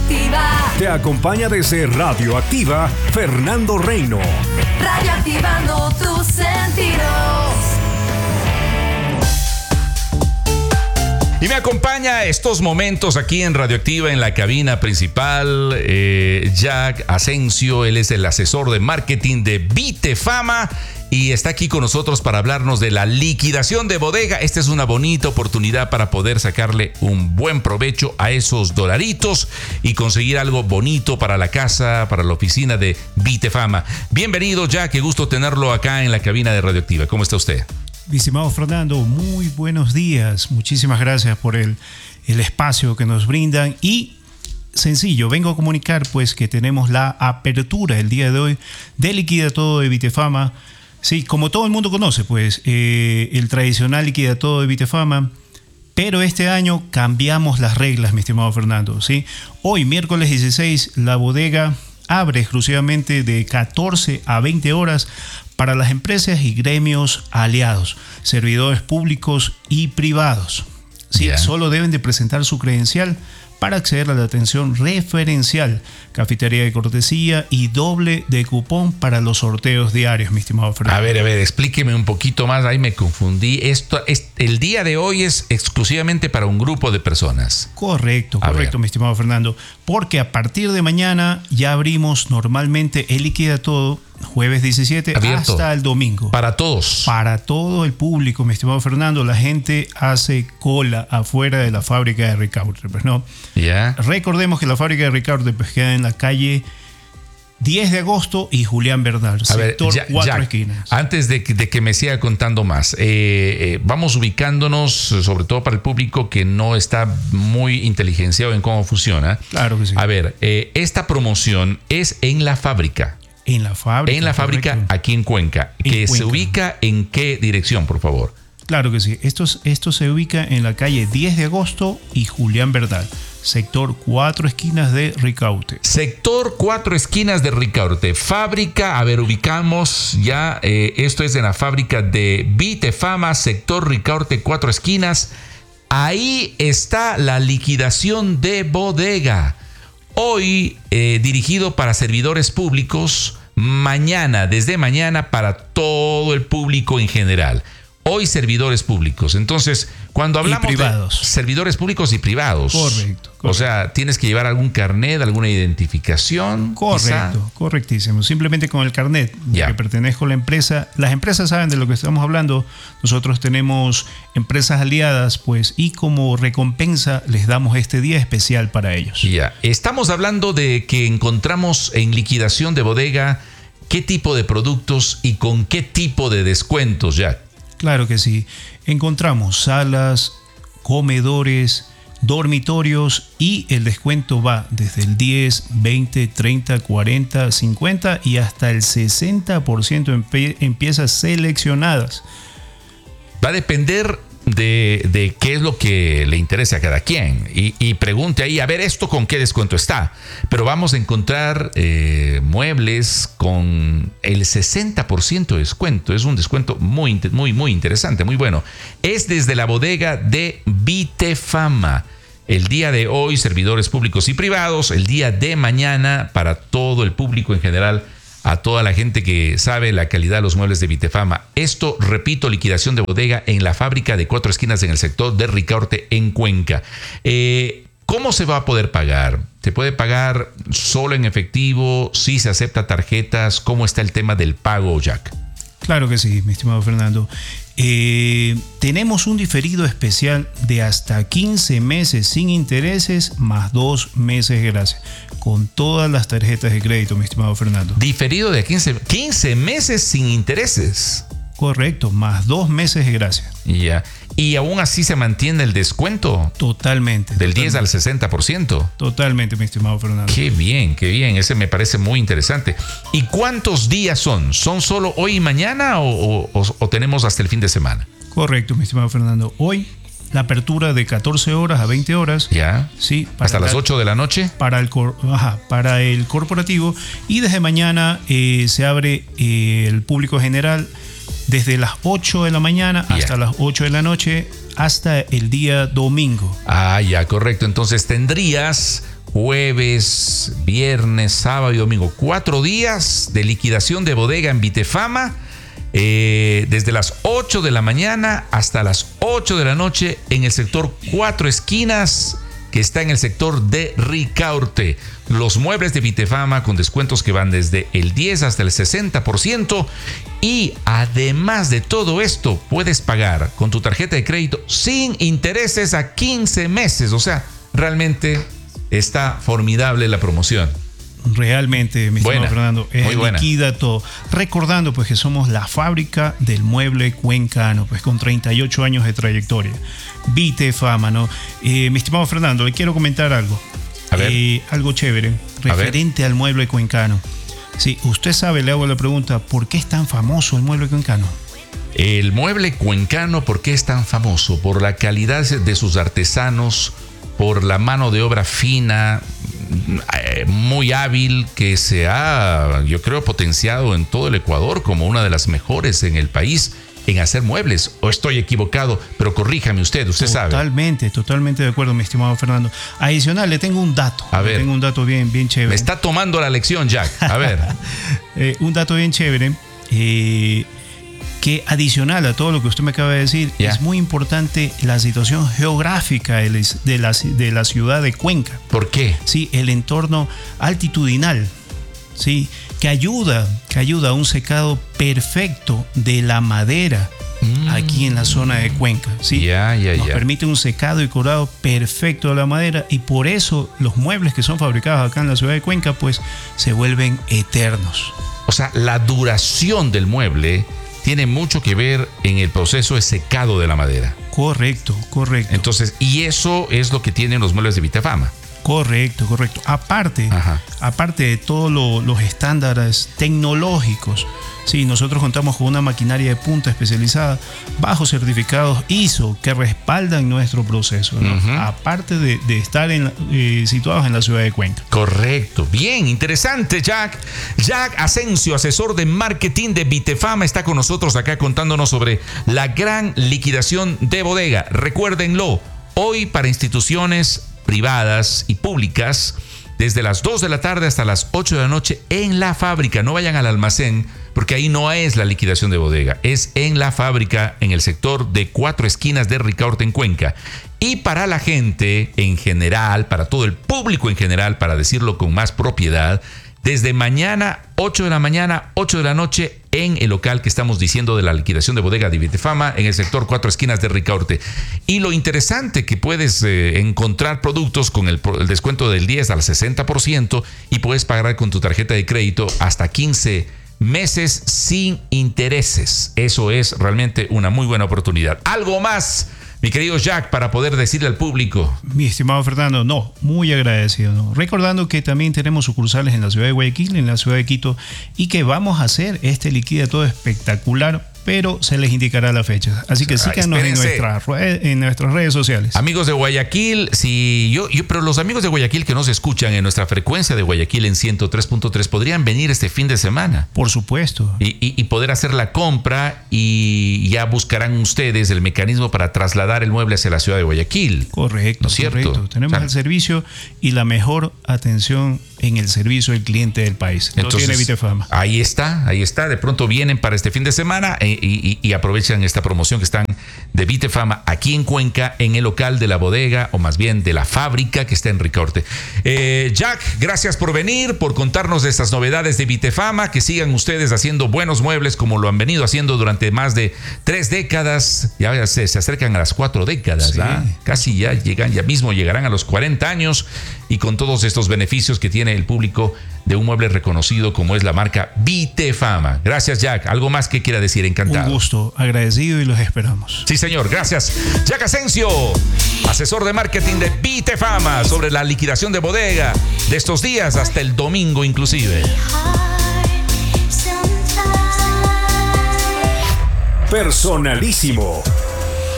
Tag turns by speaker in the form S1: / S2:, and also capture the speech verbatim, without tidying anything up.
S1: Radioactiva.
S2: Te acompaña desde Radioactiva Fernando Reino.
S1: Radioactivando tus sentidos.
S3: Y me acompaña estos momentos aquí en Radioactiva, en la cabina principal, eh, Jack Asensio. Él es el asesor de marketing de Vitefama y está aquí con nosotros para hablarnos de la liquidación de bodega. Esta es una bonita oportunidad para poder sacarle un buen provecho a esos dolaritos y conseguir algo bonito para la casa, para la oficina de Vitefama. Bienvenido, Jack. Qué gusto tenerlo acá en la cabina de Radioactiva. ¿Cómo está usted?
S4: Mi estimado Fernando, muy buenos días. Muchísimas gracias por el, el espacio que nos brindan. Y sencillo, vengo a comunicar pues que tenemos la apertura el día de hoy de Liquida Todo de Vitefama. Sí, como todo el mundo conoce, pues eh, el tradicional Liquida Todo de Vitefama. Pero este año cambiamos las reglas, mi estimado Fernando. ¿Sí? Hoy, miércoles dieciséis, la bodega abre exclusivamente de catorce a veinte horas para las empresas y gremios aliados, servidores públicos y privados. Sí, yeah. Solo deben de presentar su credencial para acceder a la atención referencial, cafetería de cortesía y doble de cupón para los sorteos diarios, mi estimado Fernando.
S3: A ver, a ver, explíqueme un poquito más, ahí me confundí. Esto es, el día de hoy es exclusivamente para un grupo de personas.
S4: Correcto,
S3: a
S4: correcto,
S3: ver.
S4: mi estimado Fernando, porque a partir de mañana ya abrimos normalmente el Liquida Todo, jueves diecisiete
S3: abierto
S4: hasta el domingo.
S3: Para todos.
S4: Para todo el público, mi estimado Fernando. La gente hace cola afuera de la fábrica de Ricaurte, pues no.
S3: Yeah.
S4: Recordemos que la fábrica de Ricaurte pues, queda en la calle diez de agosto y Julián Bernal, sector
S3: ya,
S4: cuatro
S3: ya,
S4: esquinas.
S3: Antes de, de que me siga contando más, eh, eh, vamos ubicándonos, sobre todo para el público que no está muy inteligenciado en cómo funciona.
S4: Claro que sí.
S3: A ver, eh, esta promoción es en la fábrica.
S4: En la fábrica.
S3: En la fábrica, correcto. Aquí en Cuenca. En que Cuenca. ¿Se ubica en qué dirección, por favor?
S4: Claro que sí. Esto, esto se ubica en la calle diez de agosto y Julián Bernal, sector cuatro esquinas de Ricaurte.
S3: Sector cuatro esquinas de Ricaurte. Fábrica, a ver, ubicamos ya. Eh, esto es en la fábrica de Vitefama, sector Ricaurte, cuatro esquinas. Ahí está la liquidación de bodega. Hoy eh, dirigido para servidores públicos, mañana, desde mañana para todo el público en general. Hoy servidores públicos. Entonces, cuando hablamos
S4: y privados.
S3: de servidores públicos y privados.
S4: Correcto, correcto.
S3: O sea, tienes que llevar algún carnet, alguna identificación.
S4: Correcto, quizá. Correctísimo. Simplemente con el carnet
S3: ya.
S4: que pertenezco a la empresa. Las empresas saben de lo que estamos hablando. Nosotros tenemos empresas aliadas, pues, y como recompensa les damos este día especial para ellos.
S3: Ya. Estamos hablando de que encontramos en liquidación de bodega qué tipo de productos y con qué tipo de descuentos, ya.
S4: Claro que sí. Encontramos salas, comedores, dormitorios y el descuento va desde el diez, veinte, treinta, cuarenta, cincuenta y hasta el sesenta por ciento en, pe- en piezas seleccionadas.
S3: Va a depender de, de qué es lo que le interesa a cada quien y, y pregunte ahí, a ver, ¿esto con qué descuento está? Pero vamos a encontrar eh, muebles con el sesenta por ciento de descuento. Es un descuento muy, muy, muy interesante, muy bueno. Es desde la bodega de Vitefama. El día de hoy, servidores públicos y privados. El día de mañana, para todo el público en general, a toda la gente que sabe la calidad de los muebles de Vitefama. Esto, repito, liquidación de bodega en la fábrica de cuatro esquinas en el sector de Ricaurte en Cuenca. Eh, ¿Cómo se va a poder pagar? ¿Se puede pagar solo en efectivo? ¿Sí se acepta tarjetas? ¿Cómo está el tema del pago, Jack?
S4: Claro que sí, mi estimado Fernando. Eh, tenemos un diferido especial de hasta quince meses sin intereses más dos meses gracias, con todas las tarjetas de crédito, mi estimado Fernando.
S3: Diferido de quince, quince meses sin intereses.
S4: Correcto, más dos meses de gracia.
S3: Ya. Y aún así se mantiene el descuento.
S4: Totalmente.
S3: Del
S4: totalmente.
S3: diez al sesenta por ciento.
S4: Totalmente, mi estimado Fernando.
S3: Qué bien, qué bien. Ese me parece muy interesante. ¿Y cuántos días son? ¿Son solo hoy y mañana o, o, o tenemos hasta el fin de semana?
S4: Correcto, mi estimado Fernando. Hoy la apertura de catorce horas a veinte horas.
S3: Ya.
S4: Sí.
S3: Hasta las ocho de la noche.
S4: Para el, cor, ajá, para el corporativo. Y desde mañana eh, se abre eh, el público general desde las ocho de la mañana yeah. hasta las ocho de la noche hasta el día domingo.
S3: Ah, ya, correcto. Entonces tendrías jueves, viernes, sábado y domingo. Cuatro días de liquidación de bodega en Vitefama, eh, desde las ocho de la mañana hasta las ocho de la noche en el sector Cuatro Esquinas, que está en el sector de Ricaurte. Los muebles de Vitefama con descuentos que van desde el diez hasta el sesenta por ciento. Y además de todo esto, puedes pagar con tu tarjeta de crédito sin intereses a quince meses. O sea, realmente está formidable la promoción.
S4: Realmente, mi estimado Fernando, es liquida todo. Recordando pues que somos la fábrica del mueble cuencano, pues con treinta y ocho años de trayectoria. Vitefama, ¿no? Eh, mi estimado Fernando, le quiero comentar algo.
S3: A ver.
S4: Eh, algo chévere, referente al mueble cuencano. Sí, usted sabe, le hago la pregunta, ¿por qué es tan famoso el mueble cuencano?
S3: El mueble cuencano, ¿por qué es tan famoso? Por la calidad de sus artesanos, por la mano de obra fina, muy hábil, que se ha, yo creo, potenciado en todo el Ecuador como una de las mejores en el país en hacer muebles. ¿O estoy equivocado? Pero corríjame usted, usted sabe.
S4: Totalmente, totalmente de acuerdo, mi estimado Fernando. Adicional, le tengo un dato.
S3: A ver.
S4: Le tengo un dato bien, bien chévere.
S3: Me está tomando la lección, Jack. A ver.
S4: eh, un dato bien chévere. Eh, que adicional a todo lo que usted me acaba de decir, yeah. es muy importante la situación geográfica de la, de la ciudad de Cuenca.
S3: ¿Por qué?
S4: Sí, el entorno altitudinal, sí, que ayuda, que ayuda a un secado perfecto de la madera mm. aquí en la zona de Cuenca. Sí,
S3: yeah, yeah,
S4: nos
S3: yeah.
S4: permite un secado y curado perfecto de la madera, y por eso los muebles que son fabricados acá en la ciudad de Cuenca pues se vuelven eternos.
S3: O sea, la duración del mueble tiene mucho que ver en el proceso de secado de la madera.
S4: Correcto, correcto.
S3: Entonces, y eso es lo que tienen los muebles de Vitefama.
S4: Correcto, correcto. Aparte,
S3: Ajá.
S4: aparte de todos lo, los estándares tecnológicos, sí, nosotros contamos con una maquinaria de punta especializada bajo certificados I S O que respaldan nuestro proceso, ¿no? Uh-huh. Aparte de, de estar en, eh, situados en la ciudad de Cuenca.
S3: Correcto. Bien, interesante, Jack. Jack Asensio, asesor de marketing de Vitefama, está con nosotros acá contándonos sobre la gran liquidación de bodega. Recuérdenlo, hoy para instituciones privadas y públicas, desde las dos de la tarde hasta las ocho de la noche en la fábrica. No vayan al almacén, porque ahí no es la liquidación de bodega, es en la fábrica, en el sector de Cuatro Esquinas de Ricaurte en Cuenca. Y para la gente en general, para todo el público en general, para decirlo con más propiedad, desde mañana, ocho de la mañana, ocho de la noche, en el local que estamos diciendo de la liquidación de bodega de Vitefama, en el sector Cuatro Esquinas de Ricaurte. Y lo interesante que puedes eh, encontrar productos con el, el descuento del diez al sesenta por ciento, y puedes pagar con tu tarjeta de crédito hasta quince meses sin intereses. Eso es realmente una muy buena oportunidad. ¿Algo más, mi querido Jack, para poder decirle al público?
S4: Mi estimado Fernando, no, muy agradecido, ¿no? Recordando que también tenemos sucursales en la ciudad de Guayaquil, en la ciudad de Quito, y que vamos a hacer este liquida todo espectacular, pero se les indicará la fecha. Así que síganos en nuestras, en nuestras redes sociales.
S3: Amigos de Guayaquil, si yo, yo, pero los amigos de Guayaquil que nos escuchan en nuestra frecuencia de Guayaquil en ciento tres punto tres podrían venir este fin de semana.
S4: Por supuesto.
S3: Y, y, y poder hacer la compra, y ya buscarán ustedes el mecanismo para trasladar el mueble hacia la ciudad de Guayaquil.
S4: Correcto,
S3: ¿no es cierto?
S4: Correcto. Tenemos
S3: o sea,
S4: el servicio y la mejor atención en el servicio al cliente del país. Lo
S3: entonces,
S4: tiene Vitefama.
S3: Ahí está, ahí está. De pronto vienen para este fin de semana y, y, y aprovechan esta promoción que están de Vitefama aquí en Cuenca, en el local de la bodega, o más bien de la fábrica que está en Ricaurte. Eh, Jack, gracias por venir, por contarnos de estas novedades de Vitefama. Que sigan ustedes haciendo buenos muebles como lo han venido haciendo durante más de tres décadas. Ya se, se acercan a las cuatro décadas. Sí. ¿Ah? Casi ya llegan, ya mismo llegarán a los cuarenta años, y con todos estos beneficios que tiene el público de un mueble reconocido como es la marca Vitefama. Gracias, Jack. ¿Algo más que quiera decir? Encantado.
S4: Un gusto, agradecido, y los esperamos.
S3: Sí, señor. Gracias. Jack Asensio, asesor de marketing de Vitefama, sobre la liquidación de bodega de estos días hasta el domingo inclusive.
S2: Personalísimo.